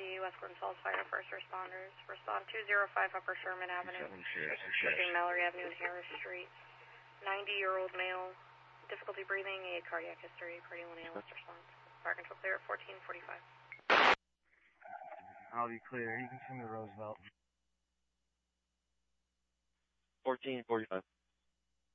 West Glen Falls Fire First Responders. Respond 205 Upper Sherman Avenue, between Mallory Avenue and Harris Street. 90-year-old male, difficulty breathing, a cardiac history, cardiac analyst response. Fire control clear at 1445. I'll be clear. You can send me to Roosevelt. 1445.